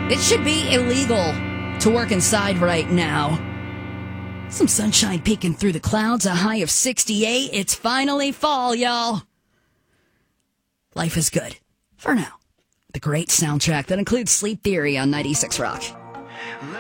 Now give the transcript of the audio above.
It should be illegal to work inside right now. Some sunshine peeking through the clouds, a high of 68. It's finally fall, y'all. Life is good. For now. The great soundtrack that includes Sleep Theory on 96 Rock.